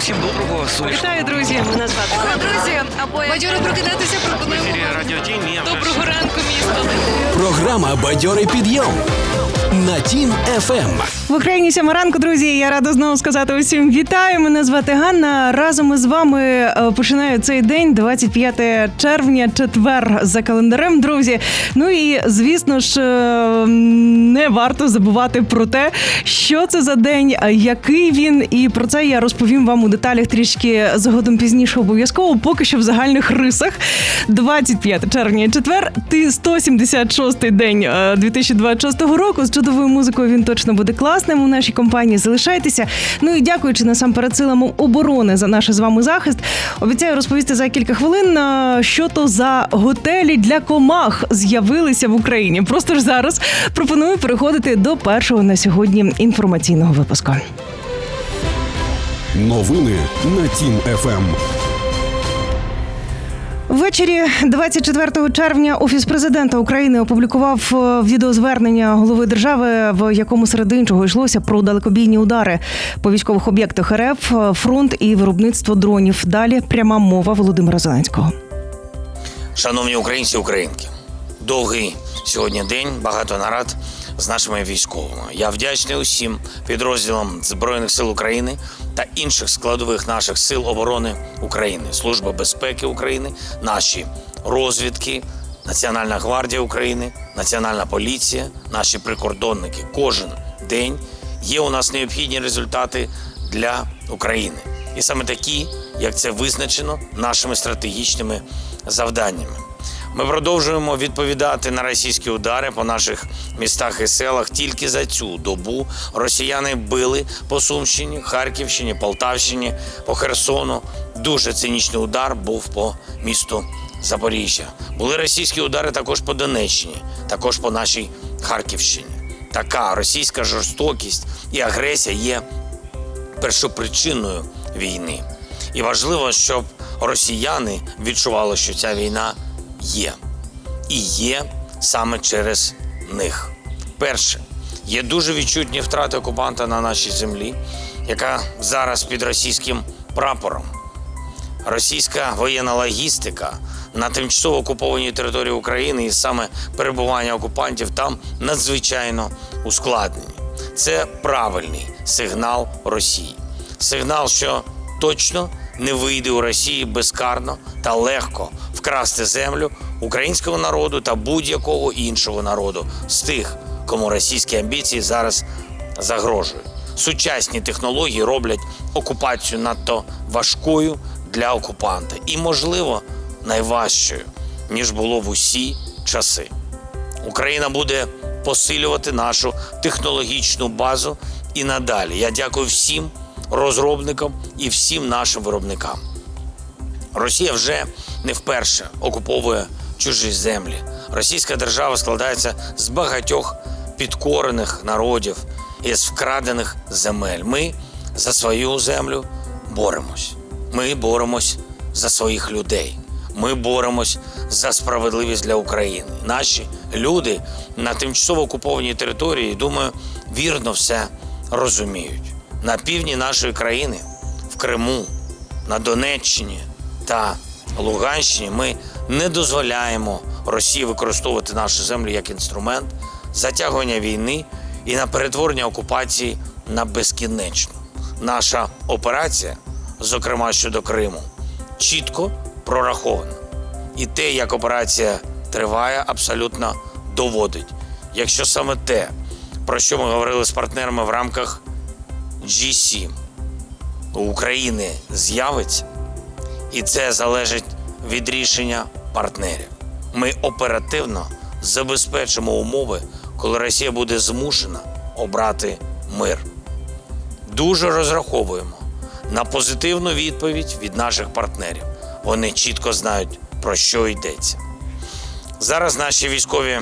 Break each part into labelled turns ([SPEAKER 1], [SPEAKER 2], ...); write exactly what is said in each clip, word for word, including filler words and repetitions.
[SPEAKER 1] всім доброго сонячного.
[SPEAKER 2] Вітаю, друзі! Мене звати
[SPEAKER 3] О, друзі, бадьоро прокидатися
[SPEAKER 1] В
[SPEAKER 3] пропонуємо.
[SPEAKER 1] ефірі Радіо Тім. Я вже
[SPEAKER 2] Доброго ранку, місто!
[SPEAKER 4] Програма «Бадьорий підйом» на Тім еф ем.
[SPEAKER 2] В Україні сьома ранку, друзі. Я рада знову сказати усім вітаю. Мене звати Ганна. Разом із вами починаю цей день, двадцять п'яте червня, четвер за календарем, друзі. Ну і, звісно ж, не варто забувати про те, що це за день, який він. І про це я розповім вам у деталях трішки згодом пізніше обов'язково. Поки що в загальних рисах. двадцять п'яте червня, четвер, сто сімдесят шостий день дві тисячі двадцять шостого року. З чудовою музикою він точно буде класним у нашій компанії. Залишайтеся. Ну і дякуючи насамперед силам оборони за наш з вами захист, обіцяю розповісти за кілька хвилин, що то за готелі для комах з'явилися в Україні. Просто ж зараз пропоную переходити до першого на сьогодні інформаційного випуску.
[SPEAKER 4] Новини на Тім еф ем.
[SPEAKER 2] Ввечері двадцять четвертого червня Офіс президента України опублікував відеозвернення голови держави, в якому серед іншого йшлося про далекобійні удари по військових об'єктах ер еф, фронт і виробництво дронів. Далі пряма мова Володимира Зеленського.
[SPEAKER 5] Шановні українці і українки, довгий сьогодні день, багато нарад з нашими військовими. Я вдячний усім підрозділам Збройних сил України та інших складових наших сил оборони України, Служба безпеки України, наші розвідки, Національна гвардія України, Національна поліція, наші прикордонники. Кожен день є у нас необхідні результати для України. І саме такі, як це визначено нашими стратегічними завданнями. Ми продовжуємо відповідати на російські удари по наших містах і селах. Тільки за цю добу росіяни били по Сумщині, Харківщині, Полтавщині, по Херсону. Дуже цинічний удар був по місту Запоріжжя. Були російські удари також по Донеччині, також по нашій Харківщині. Така російська жорстокість і агресія є першопричиною війни. І важливо, щоб росіяни відчували, що ця війна є. І є саме через них. Перше, є дуже відчутні втрати окупанта на нашій землі, яка зараз під російським прапором. Російська воєнна логістика на тимчасово окупованій території України і саме перебування окупантів там надзвичайно ускладнені. Це правильний сигнал Росії. Сигнал, що точно не вийде у Росії безкарно та легко вкрасти землю українського народу та будь-якого іншого народу з тих, кому російські амбіції зараз загрожують. Сучасні технології роблять окупацію надто важкою для окупанта і, можливо, найважчою, ніж було в усі часи. Україна буде посилювати нашу технологічну базу і надалі. Я дякую всім розробникам і всім нашим виробникам. Росія вже не вперше окуповує чужі землі. Російська держава складається з багатьох підкорених народів і з вкрадених земель. Ми за свою землю боремось. Ми боремось за своїх людей. Ми боремось за справедливість для України. Наші люди на тимчасово окупованій території, думаю, вірно все розуміють. На півдні нашої країни, в Криму, на Донеччині та Луганщині ми не дозволяємо Росії використовувати нашу землю як інструмент затягування війни і на перетворення окупації на безкінечну. Наша операція, зокрема щодо Криму, чітко прорахована. І те, як операція триває, абсолютно доводить. Якщо саме те, про що ми говорили з партнерами в рамках джі сім, у України з'явиться, і це залежить від рішення партнерів. Ми оперативно забезпечимо умови, коли Росія буде змушена обрати мир. Дуже розраховуємо на позитивну відповідь від наших партнерів. Вони чітко знають, про що йдеться. Зараз наші військові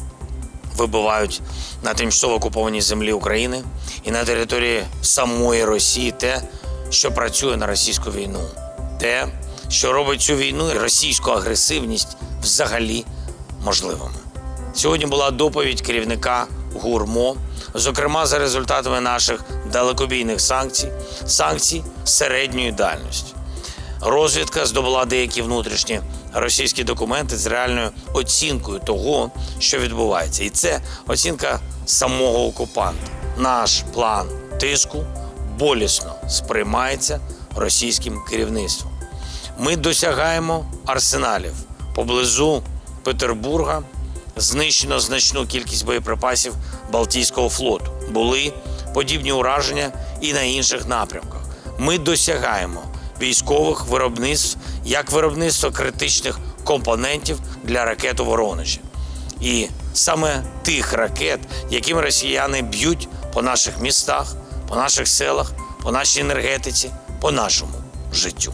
[SPEAKER 5] вибивають на тимчасово окупованій землі України і на території самої Росії те, що працює на російську війну. Те, що робить цю війну і російську агресивність взагалі можливими. Сьогодні була доповідь керівника ГУРМО зокрема за результатами наших далекобійних санкцій, санкцій середньої дальності. Розвідка здобула деякі внутрішні російські документи з реальною оцінкою того, що відбувається. І це оцінка самого окупанта. Наш план тиску болісно сприймається російським керівництвом. Ми досягаємо арсеналів. Поблизу Петербурга знищено значну кількість боєприпасів Балтійського флоту. Були подібні ураження і на інших напрямках. Ми досягаємо військових виробництв, як виробництво критичних компонентів для ракет у Воронежі. І саме тих ракет, якими росіяни б'ють по наших містах, по наших селах, по нашій енергетиці, по нашому життю.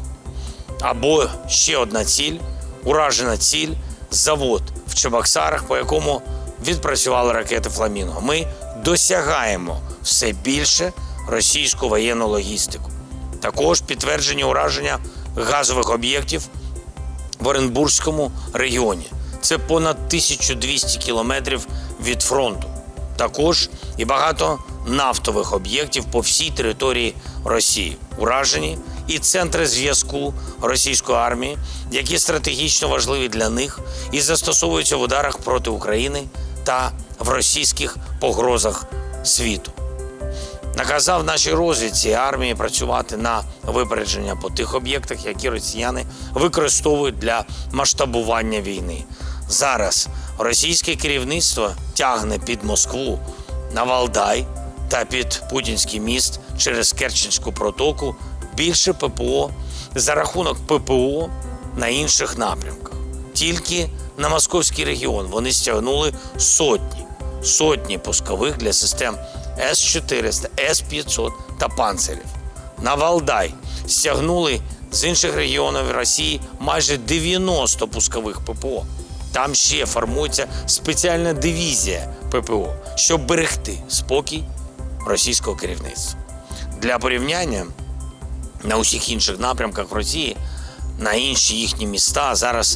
[SPEAKER 5] Або ще одна ціль, уражена ціль, завод в Чебоксарах, по якому відпрацювали ракети «Фламінго». Ми досягаємо все більше російську воєнну логістику. Також підтверджені ураження газових об'єктів в Оренбурзькому регіоні. Це понад тисяча двісті кілометрів від фронту. Також і багато нафтових об'єктів по всій території Росії. Уражені і центри зв'язку російської армії, які стратегічно важливі для них і застосовуються в ударах проти України та в російських погрозах світу. Наказав нашій розвідці і армії працювати на випередження по тих об'єктах, які росіяни використовують для масштабування війни. Зараз російське керівництво тягне під Москву на Валдай та під Путінський міст через Керченську протоку більше ППО за рахунок ППО на інших напрямках. Тільки на Московський регіон вони стягнули сотні, сотні пускових для систем С чотириста, С п'ятсот та панцирів. На Валдай стягнули з інших регіонів Росії майже дев'яносто пускових ППО. Там ще формується спеціальна дивізія ППО, щоб берегти спокій російського керівництва. Для порівняння, на усіх інших напрямках в Росії, на інші їхні міста зараз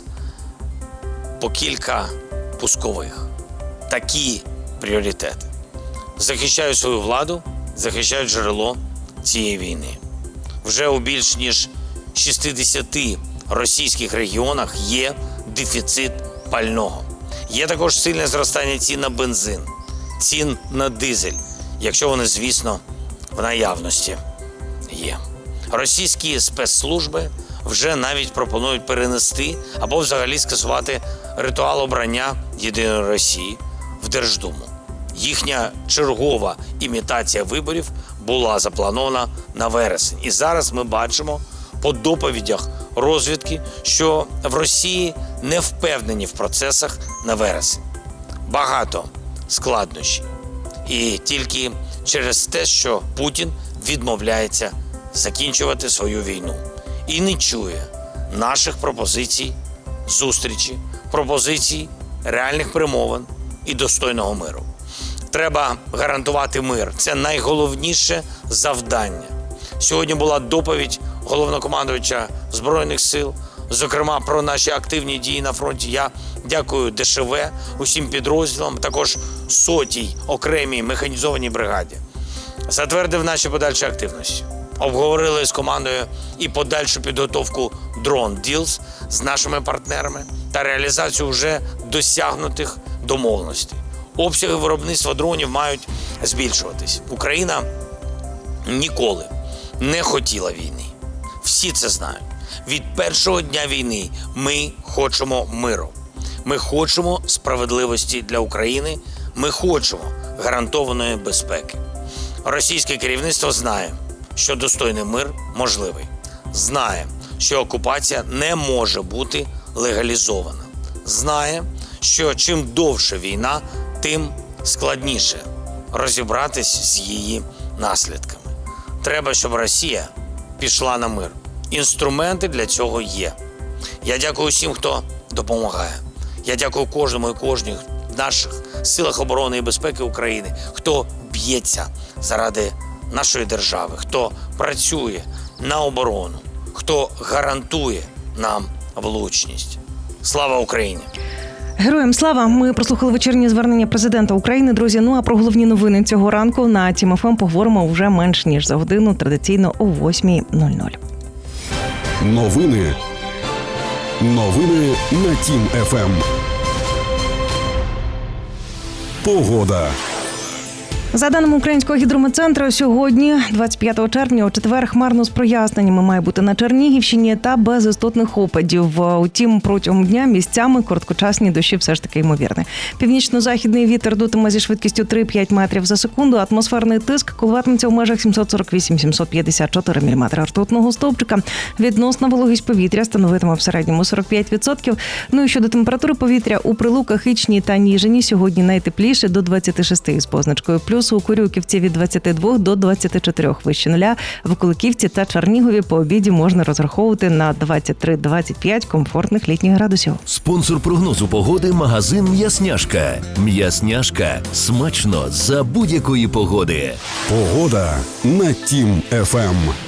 [SPEAKER 5] по кілька пускових. Такі пріоритети. Захищають свою владу, захищають джерело цієї війни. Вже у більш ніж шістдесяти російських регіонах є дефіцит пального. Є також сильне зростання цін на бензин, цін на дизель, якщо вони, звісно, в наявності є. Російські спецслужби вже навіть пропонують перенести або взагалі скасувати ритуал обрання Єдиної Росії в Держдуму. Їхня чергова імітація виборів була запланована на вересень. І зараз ми бачимо по доповідях розвідки, що в Росії не впевнені в процесах на вересень. Багато складнощів. І тільки через те, що Путін відмовляється закінчувати свою війну і не чує наших пропозицій зустрічі, пропозицій реальних перемовин і достойного миру. Треба гарантувати мир. Це найголовніше завдання. Сьогодні була доповідь головнокомандувача Збройних сил, зокрема про наші активні дії на фронті. Я дякую ДШВ, усім підрозділам, також сотій окремій механізованій бригаді. Затвердив наші подальші активності. Обговорили з командою і подальшу підготовку Drone Deals з нашими партнерами та реалізацію вже досягнутих домовленостей. Обсяги виробництва дронів мають збільшуватись. Україна ніколи не хотіла війни. Всі це знають. Від першого дня війни ми хочемо миру. Ми хочемо справедливості для України. Ми хочемо гарантованої безпеки. Російське керівництво знає, що достойний мир можливий. Знає, що окупація не може бути легалізована. Знає, що чим довше війна, тим складніше розібратись з її наслідками. Треба, щоб Росія пішла на мир. Інструменти для цього є. Я дякую всім, хто допомагає. Я дякую кожному і кожній в наших силах оборони і безпеки України, хто б'ється заради нашої держави, хто працює на оборону, хто гарантує нам влучність. Слава Україні!
[SPEAKER 2] Героям слава! Ми прослухали вечірнє звернення президента України, друзі. Ну а про головні новини цього ранку на Тім ФМ поговоримо вже менш ніж за годину, традиційно о восьмій нуль нуль.
[SPEAKER 4] Новини. Новини на Тім ФМ. Погода.
[SPEAKER 2] За даними Українського гідрометцентру, сьогодні, двадцять п'ятого червня, у четвер хмарно з проясненнями має бути на Чернігівщині та без істотних опадів. Утім, протягом дня місцями короткочасні дощі все ж таки ймовірні. Північно-західний вітер дутиме зі швидкістю три-п'ять метрів за секунду. Атмосферний тиск коливатиметься в межах сімсот сорок вісім - сімсот п'ятдесят чотири міліметри ртутного стовпчика. Відносна вологість повітря становитиме в середньому сорок п'ять відсотків. Ну і щодо температури повітря, у Прилуках, Ічні та Ніжині сьогодні найтепліше до двадцяти шести з позначкою плюс. У Корюківці від двадцяти двох до двадцяти чотирьох вище нуля. В Куликівці та Чернігові по обіді можна розраховувати на двадцять три - двадцять п'ять комфортних літніх градусів.
[SPEAKER 6] Спонсор прогнозу погоди – магазин «М'ясняшка». «М'ясняшка» – смачно за будь-якої погоди.
[SPEAKER 4] Погода на Тім ФМ.